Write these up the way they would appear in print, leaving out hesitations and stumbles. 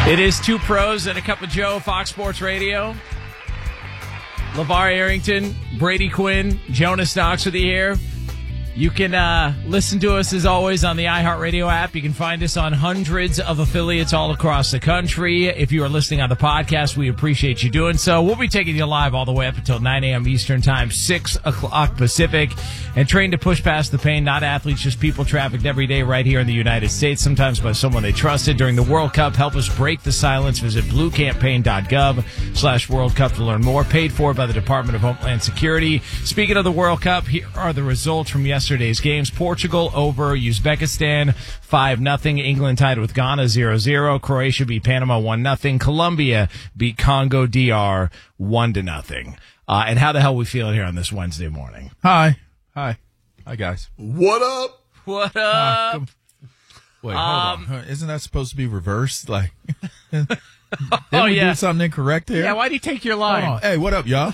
It is Two Pros and a Cup of Joe, Fox Sports Radio. LeVar Arrington, Brady Quinn, Jonas Knox with you here. You can listen to us, as always, on the iHeartRadio app. You can find us on hundreds of affiliates all across the country. If you are listening on the podcast, we appreciate you doing so. We'll be taking you live all the way up until 9 a.m. Eastern Time, 6 o'clock Pacific. And trained to push past the pain, not athletes, just people trafficked every day right here in the United States, sometimes by someone they trusted. During the World Cup, help us break the silence. Visit bluecampaign.gov/World Cup to learn more. Paid for by the Department of Homeland Security. Speaking of the World Cup, here are the results from yesterday's games. Portugal over Uzbekistan 5-0. England tied with Ghana 0-0. Croatia beat Panama 1-0. Colombia beat Congo DR 1-0. And how the hell are we feeling here on this Wednesday morning? Hi, guys. What up? What up? Wait, hold on. Isn't that supposed to be reversed? Like, didn't Oh, we yeah. do something incorrect here? Yeah, why'd he take your line? Oh, hey, what up, y'all?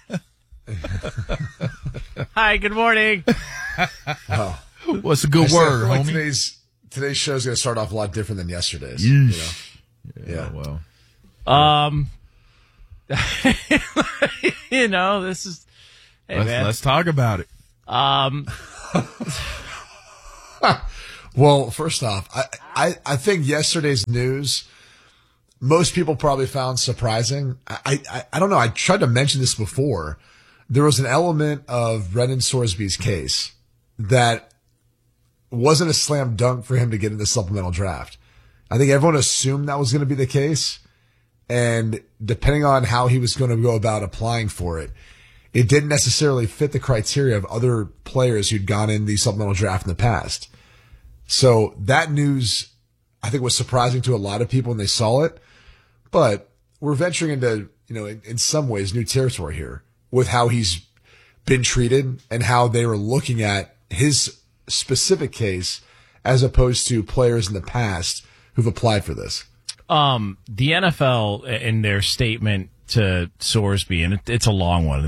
Hi, good morning. What's a good word, I feel like homie? today's show is going to start off a lot different than yesterday's. Yeesh. Yeah. Well. This is. Hey, man. Let's talk about it. Well, first off, I think yesterday's news, most people probably found surprising. I don't know. I tried to mention this before. There was an element of Brendan Sorsby's case that wasn't a slam dunk for him to get in the supplemental draft. I think everyone assumed that was going to be the case. And depending on how he was going to go about applying for it, it didn't necessarily fit the criteria of other players who'd gone in the supplemental draft in the past. So that news, I think, was surprising to a lot of people when they saw it. But we're venturing into, in some ways, new territory here with how he's been treated and how they were looking at his specific case as opposed to players in the past who've applied for this. The NFL, in their statement to Sorsby, and it's a long one,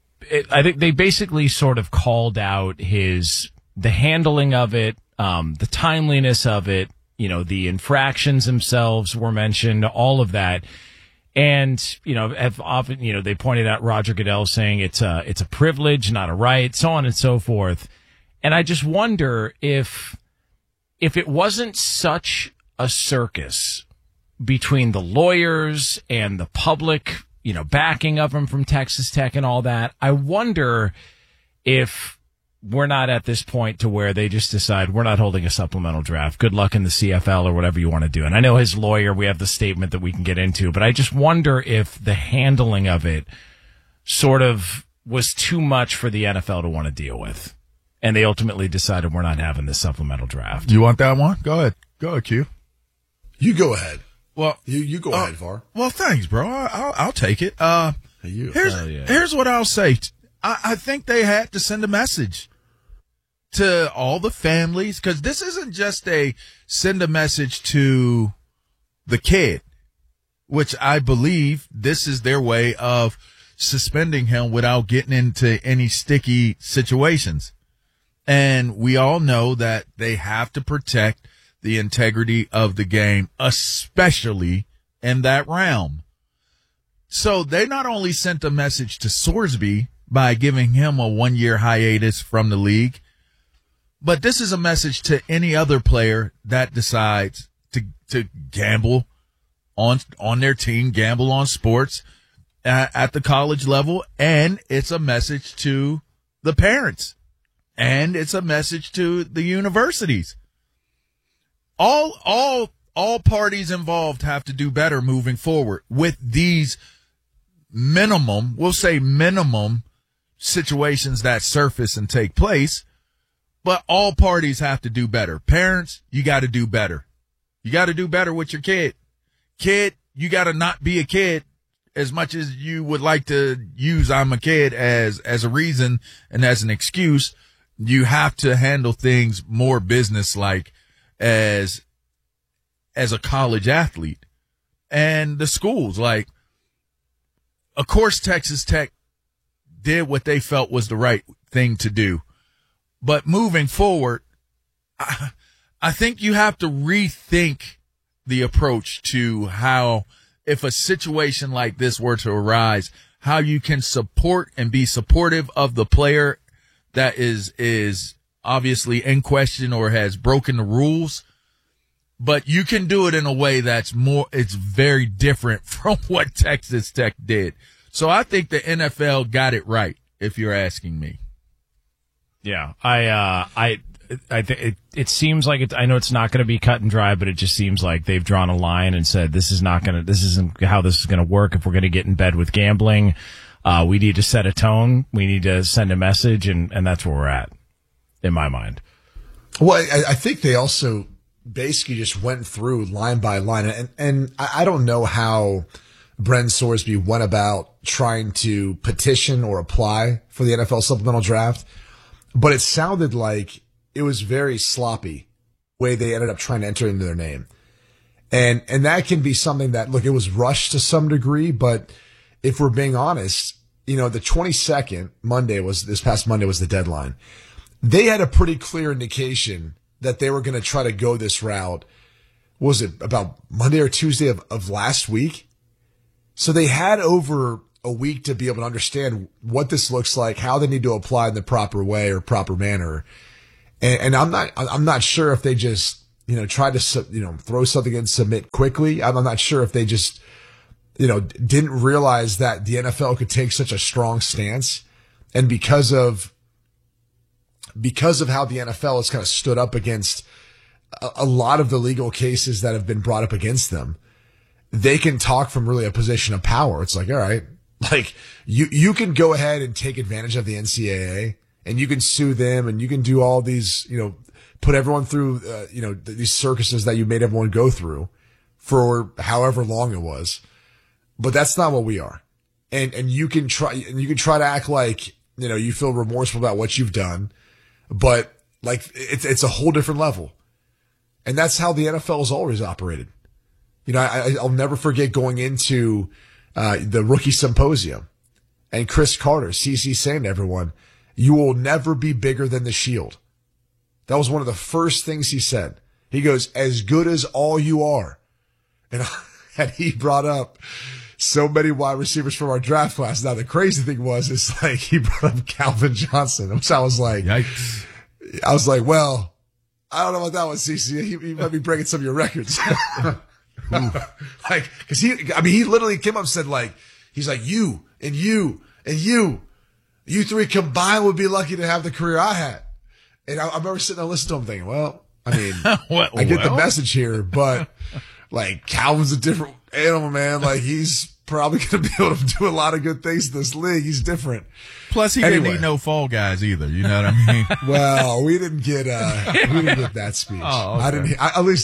I think they basically sort of called out the handling of it, the timeliness of it, the infractions themselves were mentioned, all of that. And, have often, they pointed out Roger Goodell saying it's a privilege, not a right, so on and so forth. And I just wonder if it wasn't such a circus between the lawyers and the public, backing of him from Texas Tech and all that, I wonder if we're not at this point to where they just decide we're not holding a supplemental draft. Good luck in the CFL or whatever you want to do. And I know his lawyer, we have the statement that we can get into, but I just wonder if the handling of it sort of was too much for the NFL to want to deal with. And they ultimately decided we're not having this supplemental draft. You want that one? Go ahead, Q. You go ahead. Well, you go ahead, Var. Well, thanks, bro. I'll take it. Hey, Here's what I'll say. I think they had to send a message to all the families, because this isn't just send a message to the kid, which I believe this is their way of suspending him without getting into any sticky situations. And we all know that they have to protect the integrity of the game, especially in that realm. So they not only sent a message to Sorsby by giving him a 1-year hiatus from the league, but this is a message to any other player that decides to gamble on their team, gamble on sports at the college level. And it's a message to the parents, and it's a message to the universities. All parties involved have to do better moving forward with these minimum situations that surface and take place. But all parties have to do better. Parents, you got to do better. You got to do better with your kid. Kid, you got to not be a kid as much as you would like to use I'm a kid as a reason and as an excuse. You have to handle things more business-like as a college athlete. And the schools, of course, Texas Tech did what they felt was the right thing to do. But moving forward, I think you have to rethink the approach to how, if a situation like this were to arise, how you can support and be supportive of the player that is obviously in question or has broken the rules, but you can do it in a way it's very different from what Texas Tech did. So I think the NFL got it right, if you're asking me. Yeah, I think it seems like I know it's not going to be cut and dry, but it just seems like they've drawn a line and said this isn't how this is going to work. If we're going to get in bed with gambling, we need to set a tone. We need to send a message, and that's where we're at, in my mind. Well, I think they also basically just went through line by line, and I don't know how Bren Sorsby went about trying to petition or apply for the NFL supplemental draft, but it sounded like it was very sloppy way they ended up trying to enter into their name. And that can be something that, look, it was rushed to some degree, but if we're being honest, the 22nd this past Monday was the deadline. They had a pretty clear indication that they were going to try to go this route. Was it about Monday or Tuesday of last week? So they had over a week to be able to understand what this looks like, how they need to apply in the proper way or proper manner. And I'm not sure if they just, tried to, throw something and submit quickly. I'm not sure if they just, didn't realize that the NFL could take such a strong stance. And because of how the NFL has kind of stood up against a lot of the legal cases that have been brought up against them, they can talk from really a position of power. It's like, all right, like you can go ahead and take advantage of the NCAA. And you can sue them and you can do all these, put everyone through, these circuses that you made everyone go through for however long it was. But that's not what we are. And you can try to act like, you feel remorseful about what you've done, but like it's a whole different level. And that's how the NFL has always operated. I'll never forget going into, the rookie symposium and Chris Carter, CC saying to everyone, "You will never be bigger than the Shield." That was one of the first things he said. He goes, "As good as all you are." And he brought up so many wide receivers from our draft class. Now, the crazy thing is like he brought up Calvin Johnson, which I was like, yikes. I was like, well, I don't know about that one, CC. He might be breaking some of your records. Like, cause he literally came up and said like, he's like, you and you and you three combined would be lucky to have the career I had. And I remember sitting there listening to him thinking, well, I mean, I get the message here, but like Calvin's a different animal, man. Like he's probably going to be able to do a lot of good things in this league. He's different. Plus he didn't need no fall guys either. You know what I mean? Well, we didn't get that speech. Oh, okay.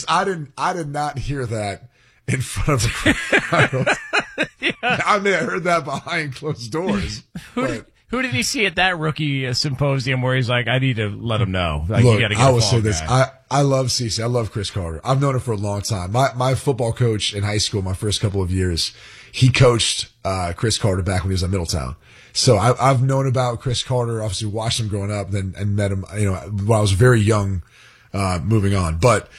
I did not hear that in front of a crowd. Yeah. I mean, I heard that behind closed doors. Who did he see at that rookie symposium where he's like, I need to let him know. Like, look, you gotta get I a will fall say this. guy. I love CC. I love Chris Carter. I've known him for a long time. My football coach in high school, my first couple of years, he coached Chris Carter back when he was at Middletown. So I've known about Chris Carter, obviously watched him growing up, and met him, when I was very young, moving on. But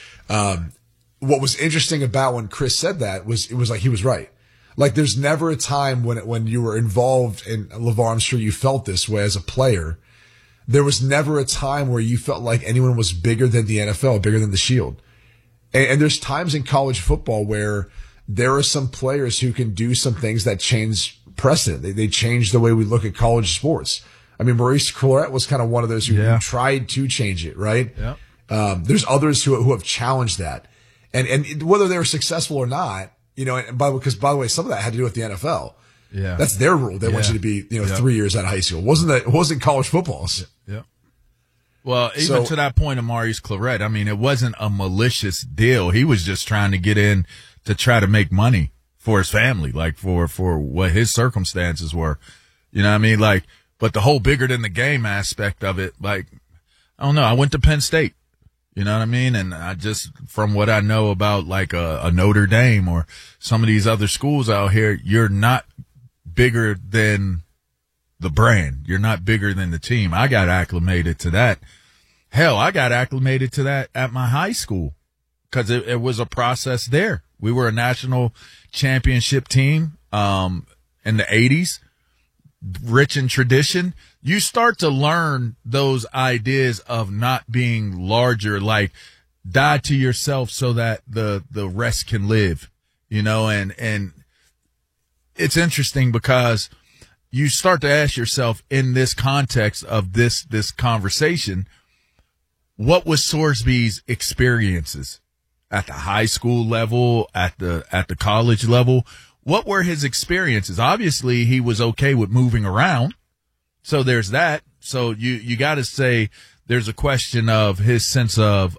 what was interesting about when Chris said that was, it was like he was right. Like there's never a time when you were involved in LeVar, I'm sure you felt this way as a player. There was never a time where you felt like anyone was bigger than the NFL, bigger than the Shield. And there's times in college football where there are some players who can do some things that change precedent. They change the way we look at college sports. I mean, Maurice Clarett was kind of one of those who tried to change it, right? Yeah. There's others who have challenged that. And whether they were successful or not, because by the way, some of that had to do with the NFL. Yeah. That's their rule. They want you to be, 3 years out of high school. It wasn't college footballs. Yeah. Well, even to that point of Maurice Clarett, I mean, it wasn't a malicious deal. He was just trying to get in to try to make money for his family, like for what his circumstances were. You know what I mean? Like, but the whole bigger than the game aspect of it, like, I don't know. I went to Penn State. You know what I mean? And I just, from what I know about like a Notre Dame or some of these other schools out here, you're not bigger than the brand. You're not bigger than the team. I got acclimated to that. Hell, I got acclimated to that at my high school. because it was a process there. We were a national championship team in the 80s, rich in tradition. You start to learn those ideas of not being larger, like die to yourself so that the rest can live, and it's interesting because you start to ask yourself in this context of this conversation, what was Sorsby's experiences at the high school level, at the college level? What were his experiences? Obviously, he was okay with moving around. So there's that. So you got to say there's a question of his sense of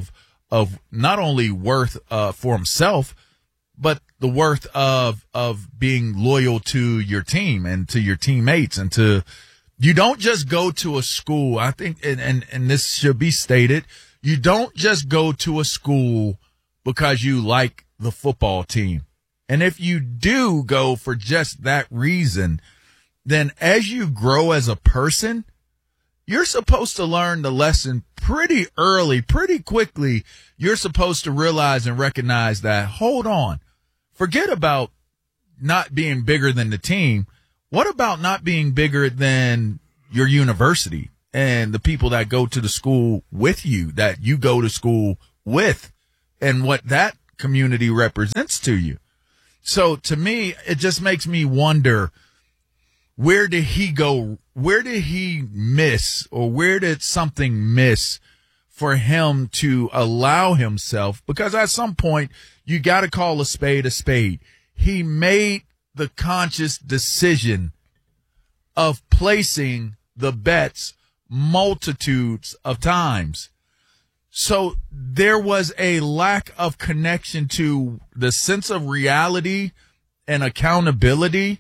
not only worth for himself, but the worth of being loyal to your team and to your teammates, and you don't just go to a school. I think, and this should be stated, you don't just go to a school because you like the football team. And if you do go for just that reason, then as you grow as a person, you're supposed to learn the lesson pretty early, pretty quickly. You're supposed to realize and recognize that, hold on, forget about not being bigger than the team. What about not being bigger than your university and the people that go to the school with you, that you go to school with, and what that community represents to you? So to me, it just makes me wonder, where did he go? Where did he miss, or where did something miss for him to allow himself? Because at some point, you got to call a spade a spade. He made the conscious decision of placing the bets multitudes of times. So there was a lack of connection to the sense of reality and accountability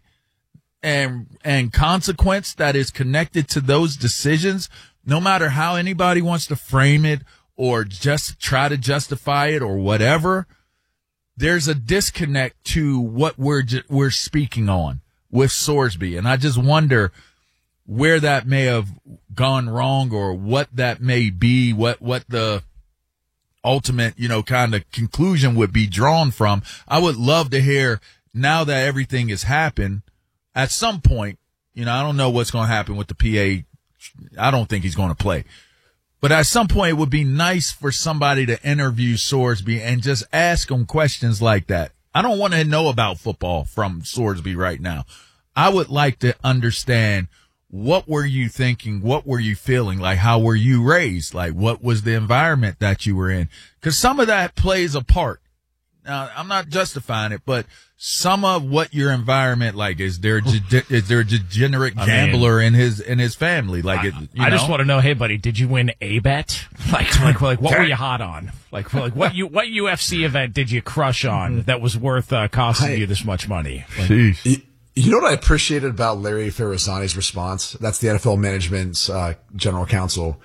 and consequence that is connected to those decisions, no matter how anybody wants to frame it or just try to justify it or whatever. There's a disconnect to what we're speaking on with Sorsby. And I just wonder where that may have gone wrong, or what that may be, what the ultimate, kind of conclusion would be drawn from. I would love to hear, now that everything has happened, at some point, I don't know what's going to happen with the PA. I don't think he's going to play. But at some point, it would be nice for somebody to interview Sorsby and just ask him questions like that. I don't want to know about football from Sorsby right now. I would like to understand, what were you thinking? What were you feeling? Like, how were you raised? Like, what was the environment that you were in? Because some of that plays a part. Now, I'm not justifying it, but some of what your environment, like, is there a degenerate gambler in his family? Like, I just want to know, hey buddy, did you win a bet? Like what were you hot on? Like what UFC event did you crush on that was worth costing you this much money? Like, you know what I appreciated about Larry Ferrasani's response? That's the NFL management's general counsel.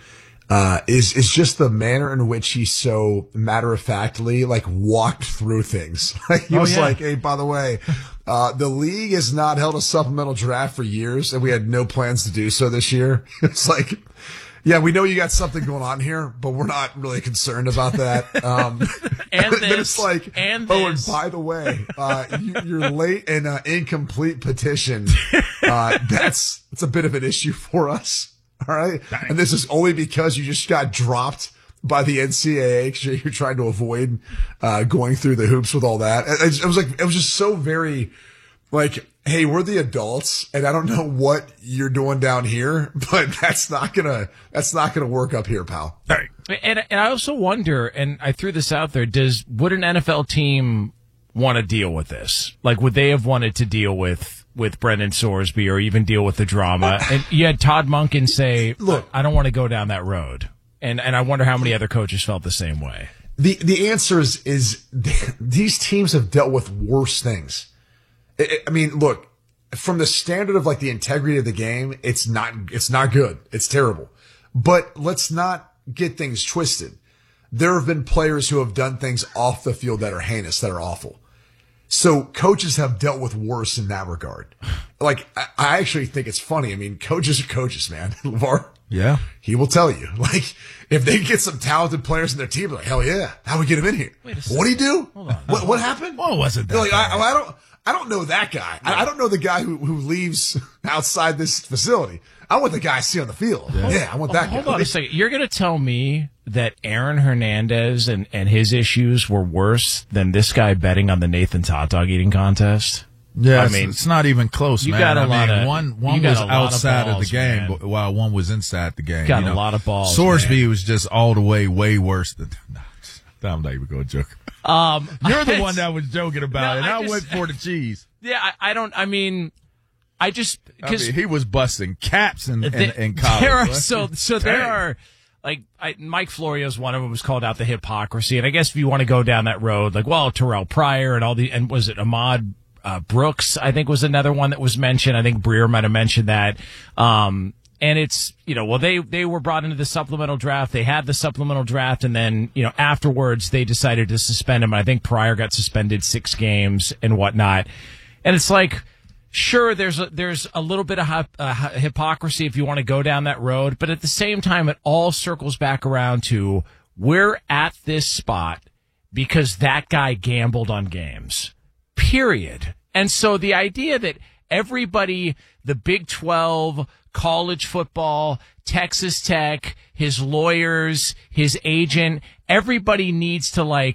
Is just the manner in which he so matter-of-factly, walked through things. He was like, hey, by the way, the league has not held a supplemental draft for years, and we had no plans to do so this year. It's like, yeah, we know you got something going on here, but we're not really concerned about that. And then it's like, and and by the way, you're late in an incomplete petition. That's a bit of an issue for us. All right. And this is only because you just got dropped by the NCAA because you're trying to avoid going through the hoops with all that. It was just so very hey, we're the adults, and I don't know what you're doing down here, but that's not gonna work up here, pal. All right. And I also wonder, and I threw this out there, would an NFL team want to deal with this? Like, would they have wanted to deal with Brendan Sorsby, or even deal with the drama? And you had Todd Monken say, look, I don't want to go down that road. And I wonder how many other coaches felt the same way. The answer is these teams have dealt with worse things. I mean, look, from the standard of the integrity of the game, it's not good. It's terrible. But let's not get things twisted. There have been players who have done things off the field that are heinous, that are awful. So coaches have dealt with worse in that regard. I actually think it's funny. I mean, coaches are coaches, man. LeVar Yeah. He will tell you. Like, if they get some talented players in their team, like, hell yeah, how we get him in here? What do you do? Hold on. What happened? Well, wasn't that They're like, bad. I don't know that guy. I don't know the guy who leaves outside this facility. I want the guy I see on the field. Yeah, I want that guy. Hold on a second. You're going to tell me that Aaron Hernandez and his issues were worse than this guy betting on the Nathan's hot dog eating contest? Yeah, I mean, it's not even close, you man. got a I lot mean, of- one you got was a lot of outside of balls, the game, man. while one was inside the game. Got a lot of balls, Sorsby man. was just all the way worse than. No, I'm not even going to joke. You're the one that was joking about No, it. I I just- went for the cheese. Yeah, I don't. I mean, I just I because mean, he was busting caps in college. there are, What? so there Dang. are like Mike Florio's one of them was called out the hypocrisy, and I guess if you want to go down that road, like Terrell Pryor and all the and was it Ahmad Brooks? I think was another one that was mentioned. I think Breer might have mentioned that. And it's, they were brought into the supplemental draft. They had the supplemental draft. And then, afterwards they decided to suspend him. I think Pryor got suspended 6 games and whatnot. And it's like, sure, there's a little bit of hypocrisy if you want to go down that road. But at the same time, it all circles back around to we're at this spot because that guy gambled on games, period. And so the idea that everybody, the Big 12, college football, Texas Tech, his lawyers, his agent, everybody needs to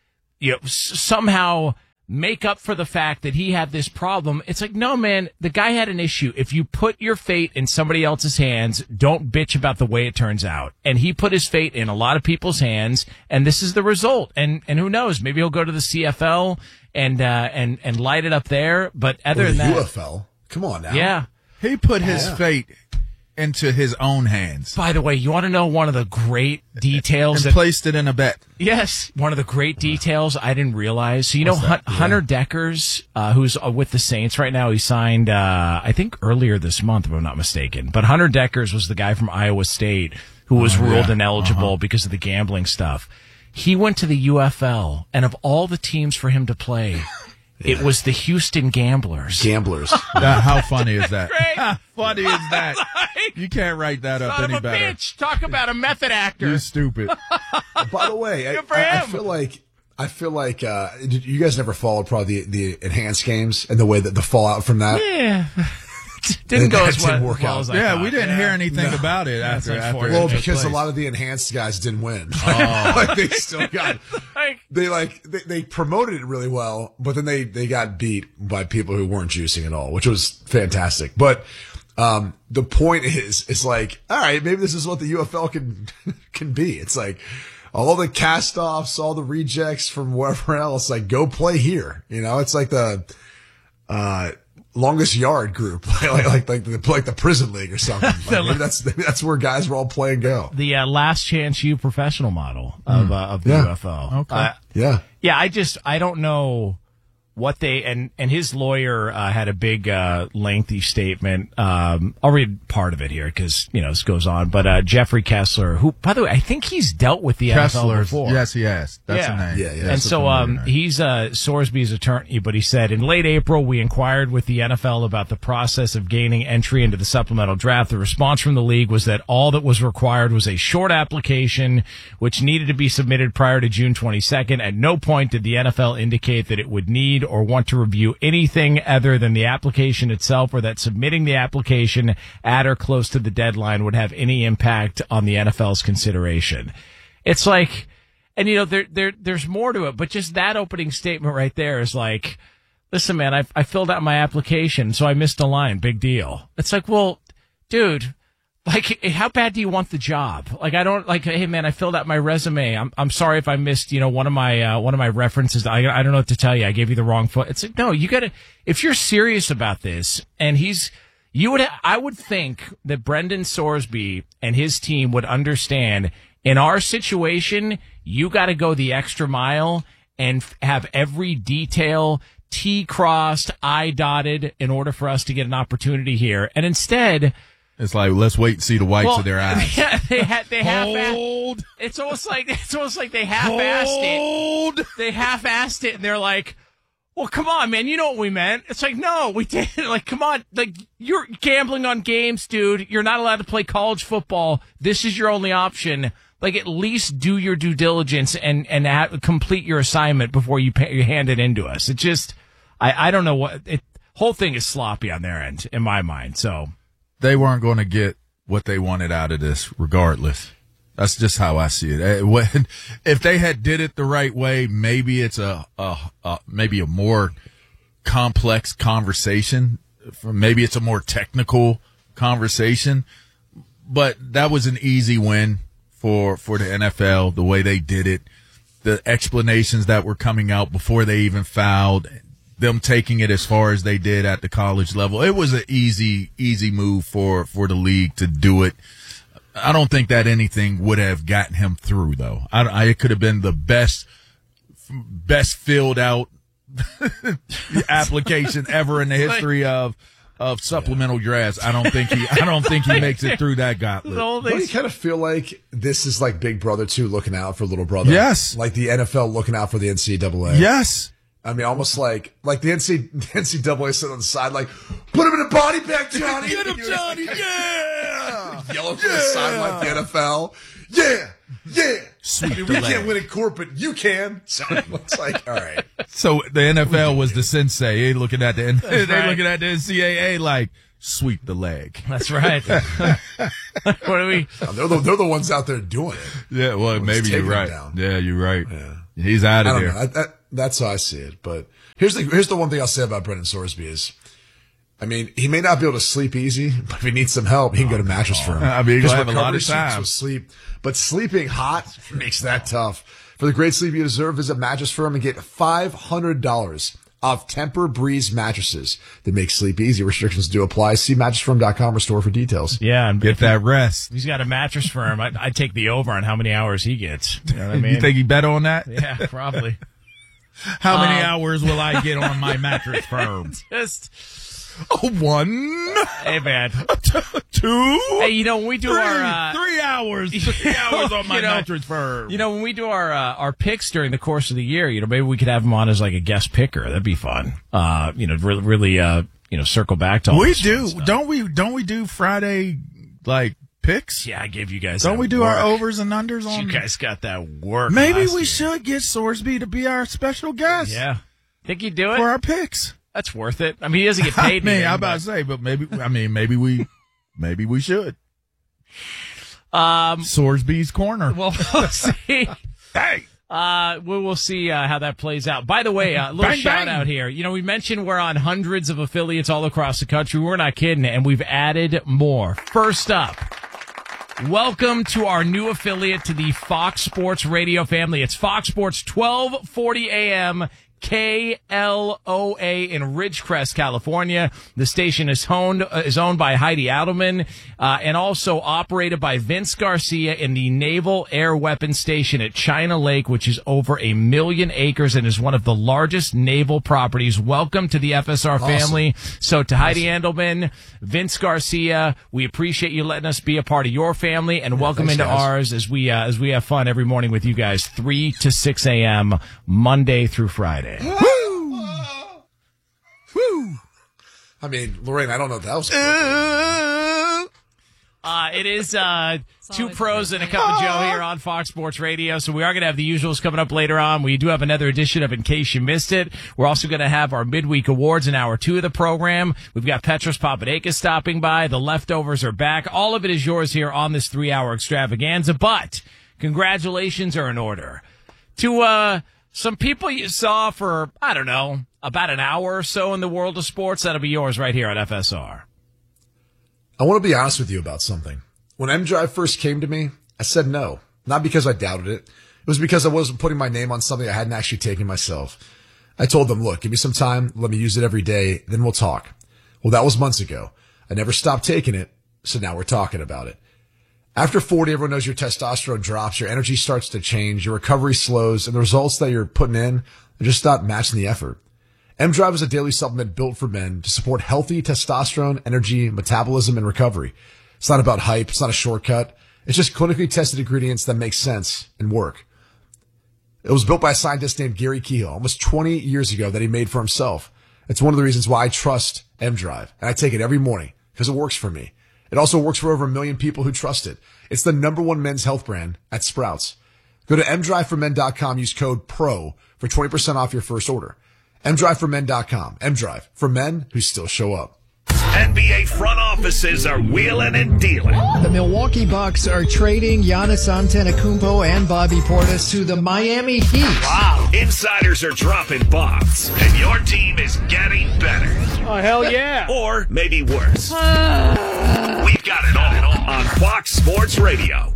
somehow make up for the fact that he had this problem. It's like, no, man, the guy had an issue. If you put your fate in somebody else's hands, don't bitch about the way it turns out. And he put his fate in a lot of people's hands, and this is the result. And who knows? Maybe he'll go to the CFL and light it up there. But other Or the than that, UFL. Come on now. yeah. He put his fate into his own hands By the way, you want to know one of the great details and placed it in a bet. Yes, one of the great details I didn't realize. So, What's that? Hunter Deckers, who's with the Saints right now, he signed, I think earlier this month, if I'm not mistaken. But Hunter Deckers was the guy from Iowa State who was ruled ineligible because of the gambling stuff. He went to the UFL, and of all the teams for him to play, it was the Houston Gamblers. Gamblers. How funny is that? Great. How funny is that? You can't write that up Son any of a better. bitch. Talk about a method actor. You stupid. By the way, Good for I him. feel like you guys never followed probably the enhanced games and the way that the fallout from that. Yeah. Didn't go as That didn't well, work well out. as I Yeah, thought. we didn't hear anything about it That's after. unfortunate. Well, it took because a place. lot of the enhanced guys didn't win. Like, they still got. They promoted it really well, but then they got beat by people who weren't juicing at all, which was fantastic. But the point is, it's like, all right, maybe this is what the UFL can be. It's like all the cast-offs, all the rejects from wherever else, like go play here. It's like the longest yard group, like the prison league or something. Like, maybe that's where guys will all play and go. The last chance you professional model of the UFL. Okay. Yeah. Yeah, I don't know what they and his lawyer had a big lengthy statement. I'll read part of it here because this goes on. But Jeffrey Kessler, who by the way I think he's dealt with the NFL Kessler. before. Yes, he has. That's Yeah. the name. Yeah. And so he's Sorsby's attorney, but he said in late April we inquired with the NFL about the process of gaining entry into the supplemental draft. The response from the league was that all that was required was a short application which needed to be submitted prior to June 22nd. At no point did the NFL indicate that it would need or want to review anything other than the application itself, or that submitting the application at or close to the deadline would have any impact on the NFL's consideration. It's like, and there's more to it, but just that opening statement right there is like, listen, man, I filled out my application, so I missed a line. Big deal. It's like, well, dude, like, how bad do you want the job? Like, I don't like, hey man, I filled out my resume. I'm sorry if I missed, one of my references. I don't know what to tell you. I gave you the wrong foot. It's like, no, you gotta, if you're serious about this and I would think that Brendan Sorsby and his team would understand in our situation, you got to go the extra mile and have every detail T crossed, I dotted in order for us to get an opportunity here. And instead, It's like, let's wait and see the whites of their eyes. Yeah, they half-assed. Hold. It's almost like they half-assed it. They half-assed it, and they're like, Well, come on, man. You know what we meant. It's like, no, we didn't. Like, come on. Like, you're gambling on games, dude. You're not allowed to play college football. This is your only option. Like, at least do your due diligence and complete your assignment before you hand it in to us. It just, I don't know what, whole thing is sloppy on their end, in my mind. So they weren't going to get what they wanted out of this regardless. That's just how I see it. If they had did it the right way, maybe it's maybe a more complex conversation. Maybe it's a more technical conversation. But that was an easy win for the NFL, the way they did it, the explanations that were coming out before they even fouled, them taking it as far as they did at the college level. It was an easy move for the league to do it. I don't think that anything would have gotten him through, though. It could have been the best filled out application ever in the history of supplemental drafts. I don't think he makes it through that gauntlet. Don't you kind of feel like this is like Big Brother 2 looking out for little brother? Yes. Like the NFL looking out for the NCAA. Yes. I mean, almost like the NCAA sitting on the side, like, put him in a body bag, Johnny. Get him, Johnny. Yeah. Yelling from the side like the NFL. Yeah. Sweep we can't win in court, but you can. So it's like, all right. So the NFL was the sensei. They looking at the NCAA like, sweep the leg. That's right. What are we? They're the ones out there doing it. Yeah, well, maybe you're right. Yeah, you're right. Yeah. He's out of there. That's how I see it. But here's the one thing I'll say about Brendan Sorsby is, I mean, he may not be able to sleep easy, but if he needs some help, he can go to Mattress Firm. I mean, he's going to have a lot of time. With sleep, but sleeping hot makes that tough. For the great sleep you deserve, visit Mattress Firm and get $500 off Tempur-Breeze mattresses that make sleep easy. Restrictions do apply. See mattressfirm.com or store for details. Yeah, and get that rest. He's got a Mattress Firm. I'd take the over on how many hours he gets. You know what I mean? You think he bet on that? Yeah, probably. How many hours will I get on my Mattress Firm? Just 1. Hey, man. 2. Hey, you know, when we do 3 hours. 3 hours on my Mattress Firm. You know, when we do our picks during the course of the year, you know, maybe we could have him on as like a guest picker. That'd be fun. You know, really, circle back to all we this do. stuff. Don't we do Friday, like, picks? Yeah, I gave you guys Don't we do work. our overs and unders on? You guys got that work. Maybe we should get Sorsby to be our special guest. Yeah. Think you'd do it? For our picks. That's worth it. I mean, he doesn't get paid. I'm about to say, but maybe we should. Sorsby's Corner. Well, we'll see. Hey. We'll see how that plays out. By the way, a little shout out here. You know, we mentioned we're on hundreds of affiliates all across the country. We're not kidding, and we've added more. First up, welcome to our new affiliate to the Fox Sports Radio family. It's Fox Sports 1240 AM. KLOA in Ridgecrest, California. The station is owned by Heidi Adelman, and also operated by Vince Garcia in the Naval Air Weapons Station at China Lake, which is over 1 million acres and is one of the largest naval properties. Welcome to the FSR family. So to Heidi Adelman, Vince Garcia, we appreciate you letting us be a part of your family, and welcome into ours as we have fun every morning with you guys, 3 to 6 a.m. Monday through Friday. Woo! Woo! I mean, Lorraine, I don't know if that was it is two pros and a cup of Joe here on Fox Sports Radio. So we are going to have the usuals coming up later on. We do have another edition of In Case You Missed It. We're also going to have our midweek awards in hour 2 of the program. We've got Petros Papadakis stopping by. The leftovers are back. All of it is yours here on this 3-hour extravaganza. But congratulations are in order to some people you saw for, I don't know, about an hour or so in the world of sports. That'll be yours right here on FSR. I want to be honest with you about something. When M-Drive first came to me, I said no. Not because I doubted it. It was because I wasn't putting my name on something I hadn't actually taken myself. I told them, look, give me some time. Let me use it every day. Then we'll talk. Well, that was months ago. I never stopped taking it. So now we're talking about it. After 40, everyone knows your testosterone drops, your energy starts to change, your recovery slows, and the results that you're putting in are just not matching the effort. M-Drive is a daily supplement built for men to support healthy testosterone, energy, metabolism, and recovery. It's not about hype. It's not a shortcut. It's just clinically tested ingredients that make sense and work. It was built by a scientist named Gary Kehoe almost 20 years ago that he made for himself. It's one of the reasons why I trust M-Drive, and I take it every morning because it works for me. It also works for over 1 million people who trust it. It's the #1 men's health brand at Sprouts. Go to mdriveformen.com, use code PRO for 20% off your first order. mdriveformen.com. M-Drive, for men who still show up. NBA front offices are wheeling and dealing. The Milwaukee Bucks are trading Giannis Antetokounmpo and Bobby Portis to the Miami Heat. Wow. Insiders are dropping bombs, and your team is getting better. Oh, hell yeah. Or maybe worse. We've got it all on Fox Sports Radio.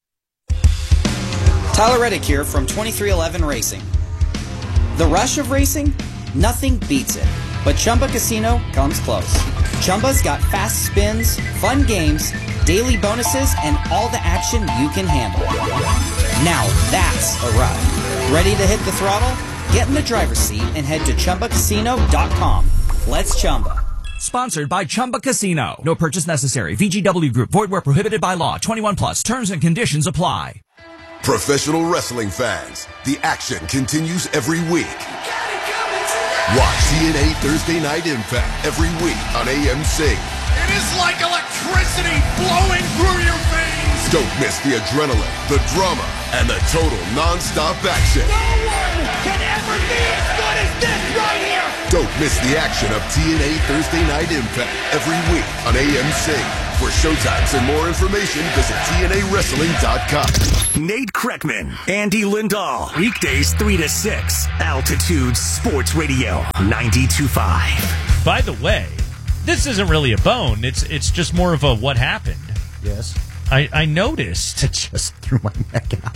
Tyler Reddick here from 2311 Racing. The rush of racing? Nothing beats it. But Chumba Casino comes close. Chumba's got fast spins, fun games, daily bonuses, and all the action you can handle. Now that's a ride. Ready to hit the throttle? Get in the driver's seat and head to ChumbaCasino.com. Let's Chumba. Sponsored by Chumba Casino. No purchase necessary. VGW Group. Void where prohibited by law. 21 plus. Terms and conditions apply. Professional wrestling fans, the action continues every week. Watch TNA Thursday Night Impact every week on AMC. It is like electricity blowing through your veins. Don't miss the adrenaline, the drama, and the total non-stop action. No one can ever be as good as this right here. Don't miss the action of TNA Thursday Night Impact every week on AMC. For showtimes and more information, visit TNAWrestling.com. Nate Kreckman, Andy Lindahl. Weekdays 3 to 6. Altitude Sports Radio 92.5. By the way, this isn't really a bone. It's just more of a what happened. Yes. I noticed. I just threw my neck out.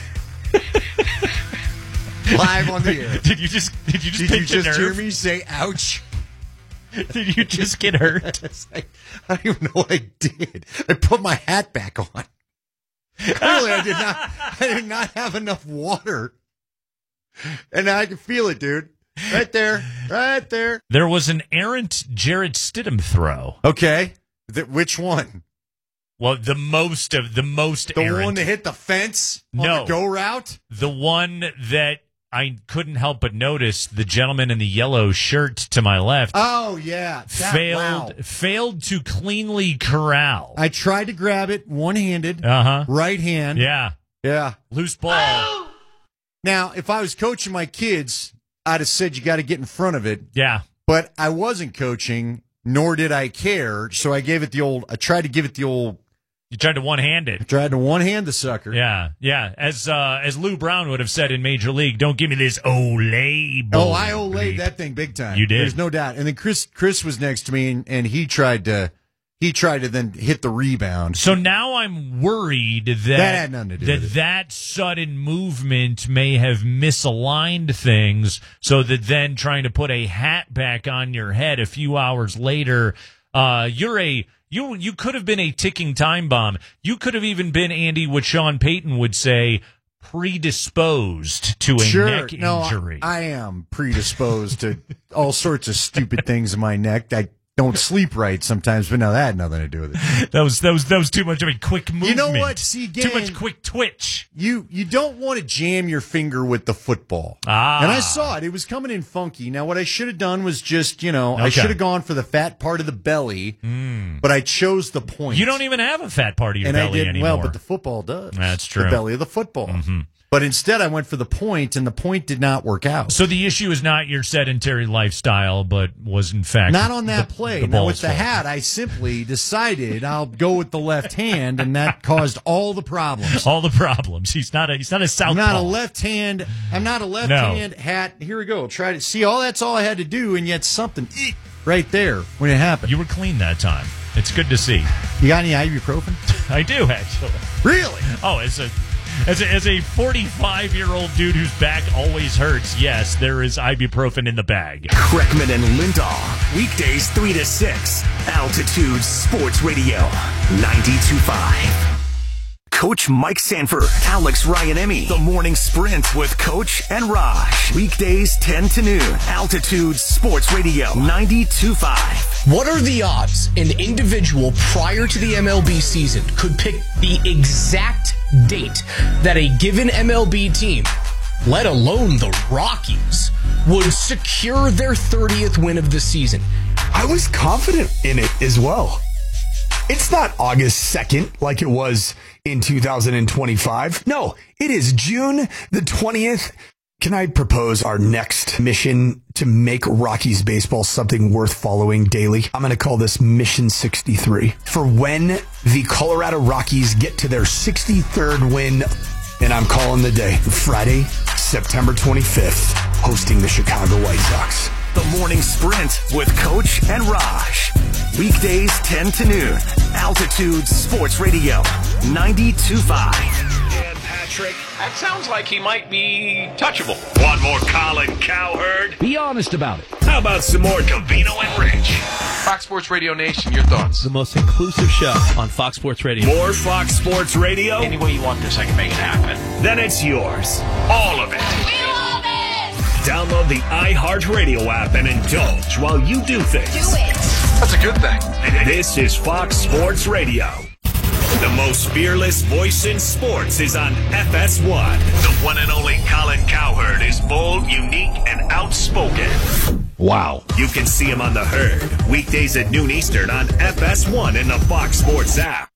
Live on the air. Did you just hear me say ouch? Did you just get hurt? I don't even know what I did. I put my hat back on. Clearly, I did not have enough water. And I can feel it, dude. Right there. There was an errant Jarrett Stidham throw. Okay. Which one? Well, the most errant. The one that hit the fence on the go route? The one that I couldn't help but notice, the gentleman in the yellow shirt to my left. Oh, yeah. Failed to cleanly corral. I tried to grab it one-handed. Right hand. Yeah. Loose ball. Now, if I was coaching my kids, I'd have said you got to get in front of it. Yeah. But I wasn't coaching, nor did I care, so I tried to give it the old... You tried to one-hand it. I tried to one-hand the sucker. Yeah. As Lou Brown would have said in Major League, don't give me this Olay ball. Oh, I Olayed that thing big time. You did. There's no doubt. And then Chris was next to me, and he tried to then hit the rebound. So now I'm worried that had nothing to do with it. That sudden movement may have misaligned things, so that then trying to put a hat back on your head a few hours later, You could have been a ticking time bomb. You could have even been, Andy, what Sean Payton would say, predisposed to a neck injury. I am predisposed to all sorts of stupid things in my neck. I don't sleep right sometimes, but no, that had nothing to do with it. That was too much of a quick movement. You know what? See, again, too much quick twitch. You don't want to jam your finger with the football. And I saw it. It was coming in funky. Now, what I should have done was just, I should have gone for the fat part of the belly, but I chose the point. You don't even have a fat part of your belly anymore. Well, but the football does. That's true. The belly of the football. Mm-hmm. But instead, I went for the point, and the point did not work out. So the issue is not your sedentary lifestyle, but was, in fact, not on that play. Now, with the hat, I simply decided I'll go with the left hand, and that caused all the problems. All the problems. He's not a southpaw. I'm not a left hand hat. Here we go. Try to see. That's all I had to do, and yet something right there when it happened. You were clean that time. It's good to see. You got any ibuprofen? I do, actually. Really? Oh, As a 45-year-old dude whose back always hurts, yes, there is ibuprofen in the bag. Kreckman and Lindahl. Weekdays 3 to 6. Altitude Sports Radio 92.5. Coach Mike Sanford, Alex Ryanemi. The Morning Sprint with Coach and Raj. Weekdays 10 to noon. Altitude Sports Radio 92.5. What are the odds an individual prior to the MLB season could pick the exact date that a given MLB team let alone the Rockies, would secure their 30th win of the season. I was confident in it as well. It's not August 2nd like it was in 2025. No, it is June the 20th. Can I propose our next mission to make Rockies baseball something worth following daily? I'm going to call this Mission 63. For when the Colorado Rockies get to their 63rd win, and I'm calling the day Friday, September 25th, hosting the Chicago White Sox. The Morning Sprint with Coach and Raj. Weekdays 10 to noon. Altitude Sports Radio 92.5. And Patrick, that sounds like he might be touchable. Want more Colin Cowherd? Be honest about it. How about some more Covino and Rich? Fox Sports Radio Nation, your thoughts? The most inclusive show on Fox Sports Radio. More Fox Sports Radio? Any way you want this, I can make it happen. Then it's yours. All of it. We love it! Download the iHeartRadio app and indulge while you do things. Do it! That's a good thing. This is Fox Sports Radio. The most fearless voice in sports is on FS1. The one and only Colin Cowherd is bold, unique, and outspoken. Wow. You can see him on The Herd, weekdays at noon Eastern on FS1 and the Fox Sports app.